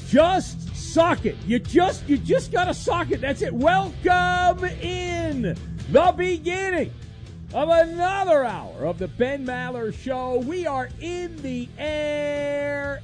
Just sock it. You just got to sock it. That's it. Welcome in the beginning of another hour of the Ben Maller Show. We are in the air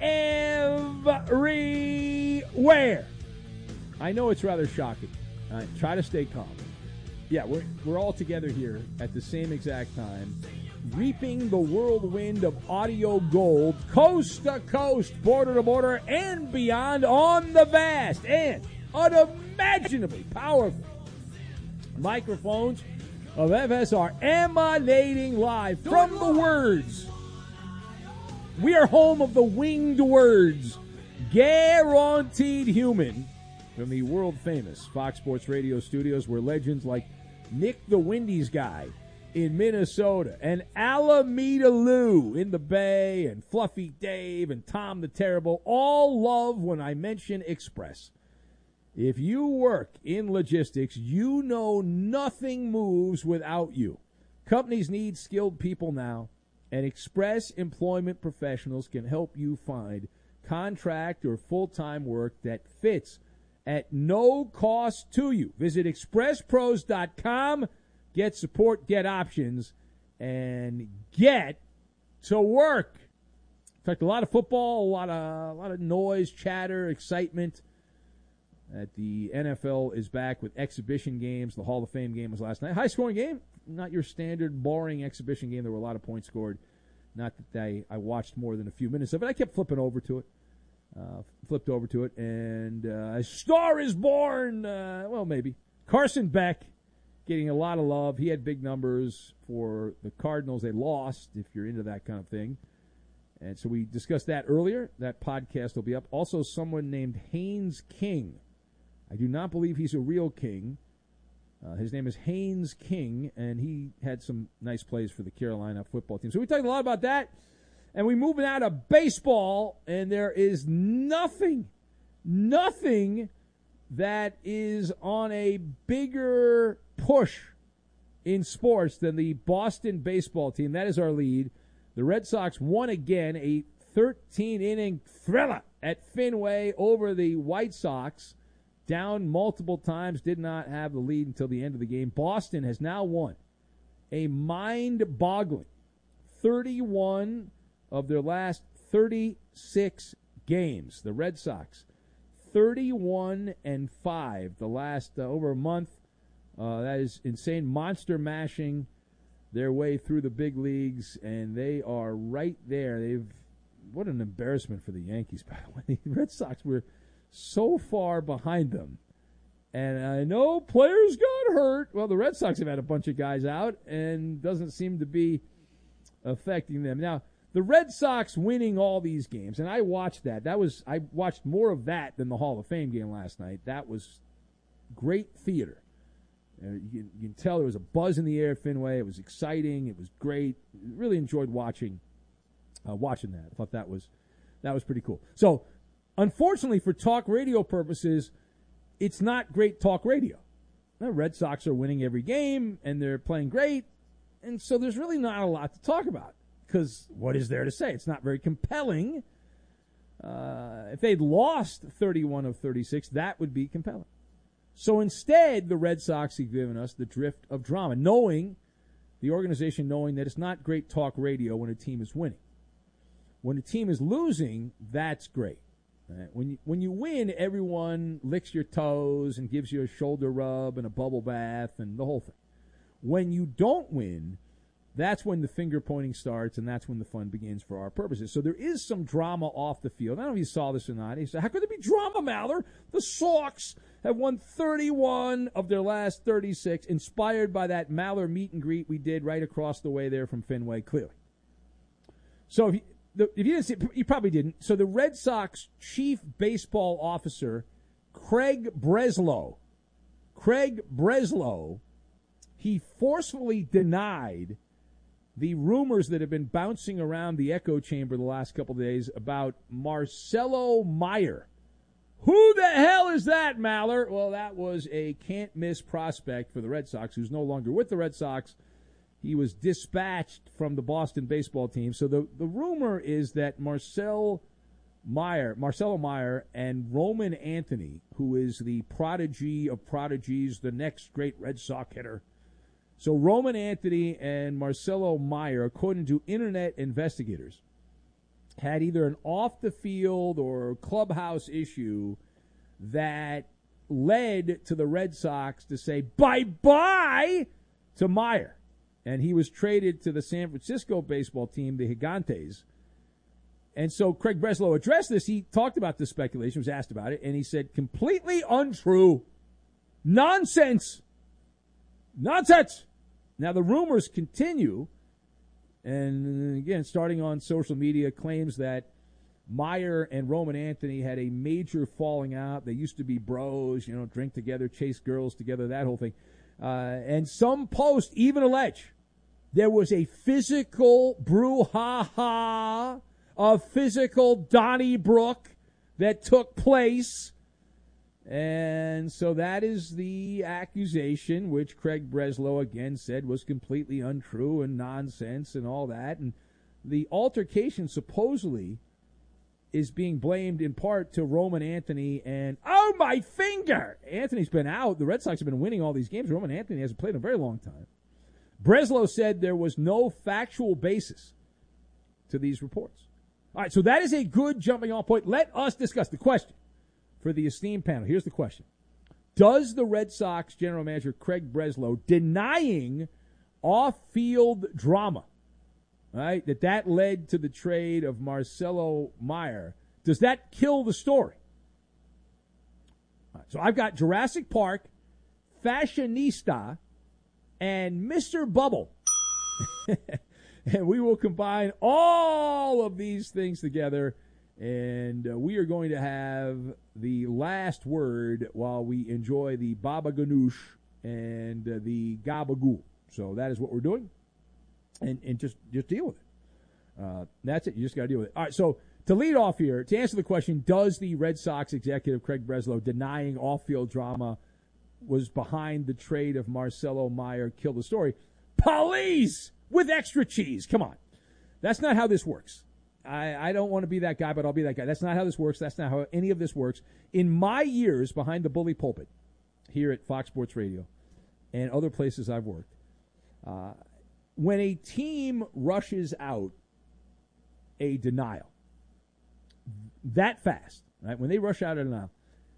everywhere. I know it's rather shocking. Try to stay calm. Yeah, we're all together here at the same exact time, reaping the whirlwind of audio gold, coast to coast, border to border, and beyond on the vast and unimaginably powerful microphones of FSR, emanating live from the words. We are home of the winged words, guaranteed human, from the world-famous Fox Sports Radio studios, where legends like Nick the Wendy's guy in Minnesota, and Alameda Lou in the Bay, and Fluffy Dave, and Tom the Terrible, all love when I mention Express. If you work in logistics, you know nothing moves without you. Companies need skilled people now, and Express Employment Professionals can help you find contract or full-time work that fits at no cost to you. Visit expresspros.com. Get support, get options, and get to work. In fact, a lot of football, a lot of noise, chatter, excitement. The NFL is back with exhibition games. The Hall of Fame game was last night. High-scoring game, not your standard boring exhibition game. There were a lot of points scored. Not that I watched more than a few minutes of it. I kept flipped over to it, and a star is born. Well, maybe. Carson Beck getting a lot of love. He had big numbers for the Cardinals. They lost, if you're into that kind of thing. And so we discussed that earlier. That podcast will be up. Also, someone named Haynes King. I do not believe he's a real king. His name is Haynes King, and he had some nice plays for the Carolina football team. So we talked a lot about that. And we move out of baseball, and there is nothing that is on a bigger push in sports than the Boston baseball team. That is our lead. The Red Sox won again, a 13-inning thriller at Fenway over the White Sox. Down multiple times, did not have the lead until the end of the game. Boston has now won a mind-boggling 31 of their last 36 games. The Red Sox, 31-5 the last over a month. That is insane. Monster mashing their way through the big leagues, and they are right there. What an embarrassment for the Yankees, by the way. The Red Sox were so far behind them. And I know players got hurt. Well, the Red Sox have had a bunch of guys out, and doesn't seem to be affecting them. Now, the Red Sox winning all these games, and I watched that. I watched more of that than the Hall of Fame game last night. That was great theater. You can tell there was a buzz in the air at Fenway. It was exciting. It was great. Really enjoyed watching that. I thought that was pretty cool. So, unfortunately, for talk radio purposes, it's not great talk radio. The Red Sox are winning every game, and they're playing great, and so there's really not a lot to talk about. Because what is there to say? It's not very compelling. If they'd lost 31 of 36, that would be compelling. So instead, the Red Sox have given us the drift of drama, the organization knowing that it's not great talk radio when a team is winning. When a team is losing, that's great. Right? When you win, everyone licks your toes and gives you a shoulder rub and a bubble bath and the whole thing. When you don't win, that's when the finger-pointing starts, and that's when the fun begins for our purposes. So there is some drama off the field. I don't know if you saw this or not. He said, how could there be drama, Maller? The Sox have won 31 of their last 36, inspired by that Maller meet and greet we did right across the way there from Fenway, clearly. So if you didn't see it, you probably didn't. So the Red Sox chief baseball officer, Craig Breslow, he forcefully denied the rumors that have been bouncing around the echo chamber the last couple of days about Marcelo Meyer. Who the hell is that, Maller? Well, that was a can't-miss prospect for the Red Sox, who's no longer with the Red Sox. He was dispatched from the Boston baseball team. So the rumor is that Marcel Marcelo Meyer, and Roman Anthony, who is the prodigy of prodigies, the next great Red Sox hitter. So Roman Anthony and Marcelo Meyer, according to internet investigators, had either an off-the-field or clubhouse issue that led to the Red Sox to say bye-bye to Meyer. And he was traded to the San Francisco baseball team, the Gigantes. And so Craig Breslow addressed this. He talked about this speculation, was asked about it, and he said, completely untrue. Nonsense. Nonsense. Now, the rumors continue, and again, starting on social media, claims that Meyer and Roman Anthony had a major falling out. They used to be bros, drink together, chase girls together, that whole thing. And some posts even allege there was a physical brouhaha, a physical Donnybrook that took place. And so that is the accusation, which Craig Breslow again said was completely untrue and nonsense and all that. And the altercation supposedly is being blamed in part to Roman Anthony and, oh, my finger! Anthony's been out. The Red Sox have been winning all these games. Roman Anthony hasn't played in a very long time. Breslow said there was no factual basis to these reports. All right, so that is a good jumping off point. Let us discuss the question for the esteemed panel. Here's the question. Does the Red Sox general manager Craig Breslow denying off-field drama, right, that led to the trade of Marcelo Meyer, does that kill the story? All right, so I've got Jurassic Park, Fashionista, and Mr. Bubble. And we will combine all of these things together, and we are going to have the last word while we enjoy the Baba Ganoush and the Gabagool. So that is what we're doing, and just deal with it. That's it. You just got to deal with it. All right, so to lead off here, to answer the question, does the Red Sox executive Craig Breslow denying off-field drama was behind the trade of Marcelo Meyer kill the story? Police! With extra cheese. Come on. That's not how this works. I don't want to be that guy, but I'll be that guy. That's not how this works. That's not how any of this works. In my years behind the bully pulpit here at Fox Sports Radio and other places I've worked, when a team rushes out a denial that fast, right? When they rush out a denial,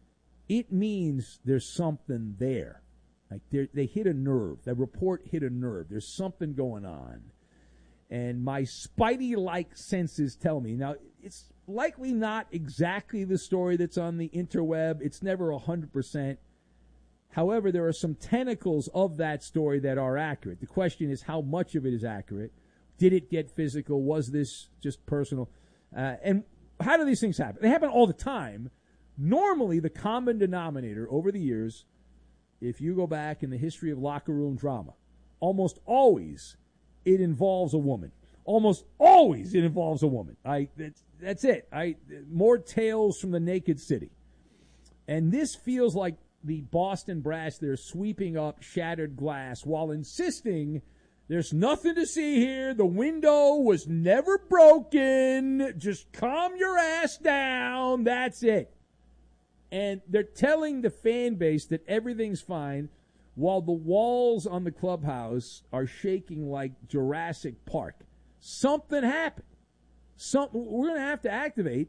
it means there's something there. Like they hit a nerve. That report hit a nerve. There's something going on. And my Spidey-like senses tell me. Now, it's likely not exactly the story that's on the interweb. It's never 100%. However, there are some tentacles of that story that are accurate. The question is how much of it is accurate. Did it get physical? Was this just personal? And how do these things happen? They happen all the time. Normally, the common denominator over the years, if you go back in the history of locker room drama, almost always it involves a woman. Almost always it involves a woman. That's it. More tales from the naked city. And this feels like the Boston Brass, they're sweeping up shattered glass while insisting there's nothing to see here. The window was never broken. Just calm your ass down. That's it. And they're telling the fan base that everything's fine while the walls on the clubhouse are shaking like Jurassic Park. Something happened. We're going to have to activate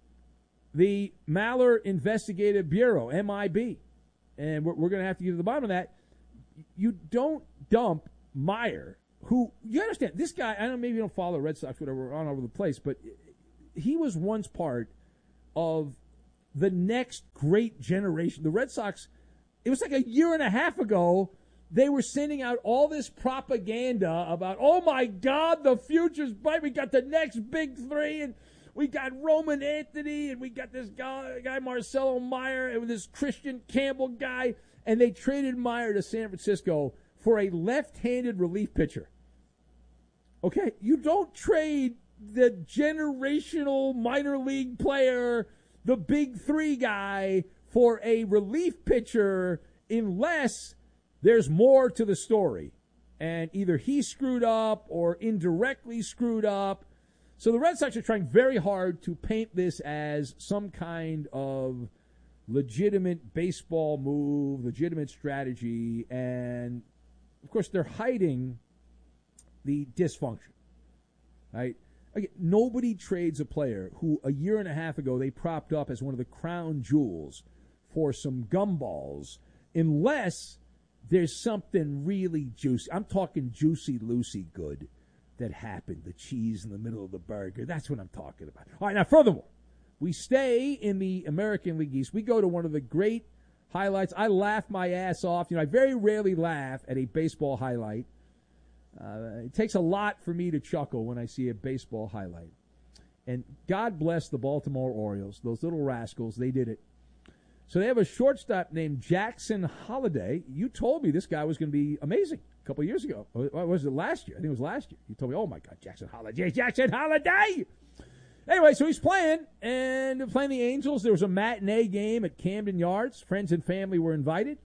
the Maller Investigative Bureau, MIB. And we're going to have to get to the bottom of that. You don't dump Meyer, who, you understand, this guy, I don't know, maybe you don't follow Red Sox, whatever, we're all over the place, but he was once part of the next great generation. The Red Sox, it was like a year and a half ago, they were sending out all this propaganda about, oh my God, the future's bright. We got the next big three, and we got Roman Anthony, and we got this guy Marcelo Meyer, and this Christian Campbell guy, and they traded Meyer to San Francisco for a left-handed relief pitcher. Okay, you don't trade the generational minor league player, the big three guy, for a relief pitcher unless there's more to the story. And either he screwed up or indirectly screwed up. So the Red Sox are trying very hard to paint this as some kind of legitimate baseball move, legitimate strategy, and, of course, they're hiding the dysfunction, right? Again, nobody trades a player who a year and a half ago they propped up as one of the crown jewels for some gumballs unless there's something really juicy. I'm talking juicy, loosey good that happened, the cheese in the middle of the burger. That's what I'm talking about. All right, now, furthermore, we stay in the American League East. We go to one of the great highlights. I laugh my ass off. I very rarely laugh at a baseball highlight. It takes a lot for me to chuckle when I see a baseball highlight. And God bless the Baltimore Orioles, those little rascals. They did it. So they have a shortstop named Jackson Holliday. You told me this guy was going to be amazing a couple of years ago. Or was it last year? I think it was last year. You told me, oh, my God, Jackson Holliday. Jackson Holliday! Anyway, so he's playing, and playing the Angels. There was a matinee game at Camden Yards. Friends and family were invited.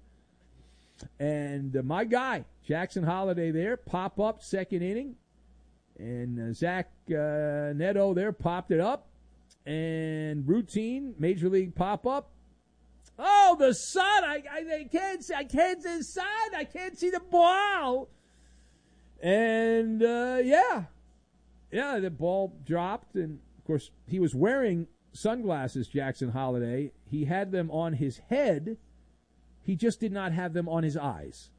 And my guy, Jackson Holliday there, pop up second inning. And Zach Neto there popped it up. And routine, major league pop up. Oh, the sun! I can't see the sun. I can't see the ball. And yeah, the ball dropped, and of course he was wearing sunglasses. Jackson Holliday. He had them on his head. He just did not have them on his eyes.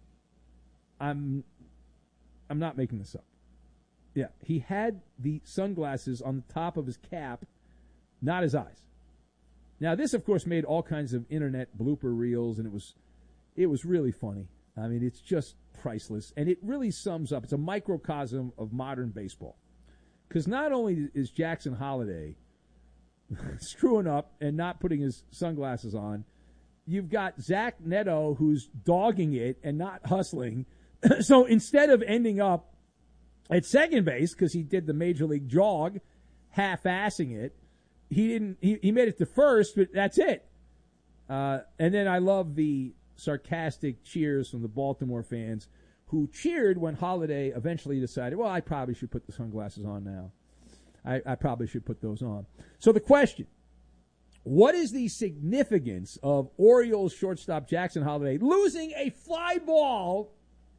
I'm not making this up. Yeah, he had the sunglasses on the top of his cap, not his eyes. Now, this, of course, made all kinds of internet blooper reels, and it was really funny. I mean, it's just priceless, and it really sums up. It's a microcosm of modern baseball. Because not only is Jackson Holliday screwing up and not putting his sunglasses on, you've got Zach Neto who's dogging it and not hustling. So instead of ending up at second base, because he did the major league jog, half-assing it, he made it to first, but that's it. And then I love the sarcastic cheers from the Baltimore fans who cheered when Holliday eventually decided, well, I probably should put the sunglasses on now. I probably should put those on. So the question, what is the significance of Orioles shortstop Jackson Holliday losing a fly ball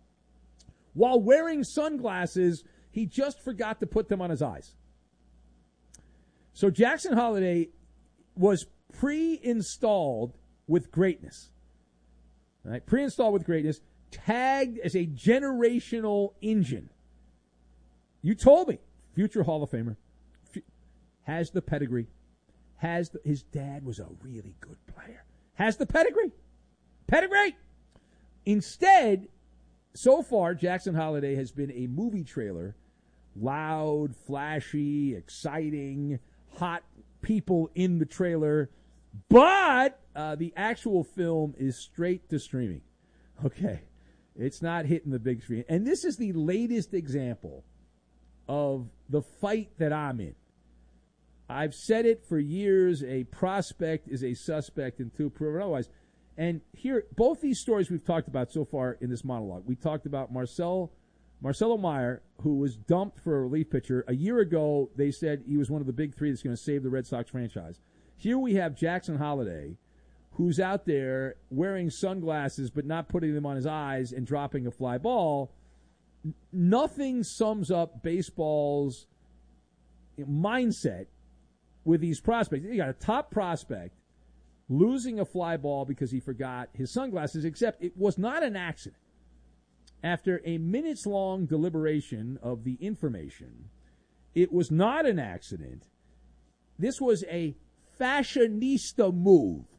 while wearing sunglasses? He just forgot to put them on his eyes. So Jackson Holliday was pre-installed with greatness. All right, pre-installed with greatness, tagged as a generational engine. You told me, future Hall of Famer, has the pedigree, his dad was a really good player, has the pedigree. Instead, so far, Jackson Holliday has been a movie trailer, loud, flashy, exciting, hot people in the trailer, but the actual film is straight to streaming. Okay, it's not hitting the big screen. And this is the latest example of the fight that I'm in. I've said it for years, a prospect is a suspect until proven otherwise. And here, both these stories we've talked about so far in this monologue. We talked about Marcelo Meyer, who was dumped for a relief pitcher. A year ago, they said he was one of the big three that's going to save the Red Sox franchise. Here we have Jackson Holliday, who's out there wearing sunglasses but not putting them on his eyes and dropping a fly ball. Nothing sums up baseball's mindset with these prospects. You got a top prospect losing a fly ball because he forgot his sunglasses, except it was not an accident. After a minutes-long deliberation of the information, it was not an accident. This was a fashionista move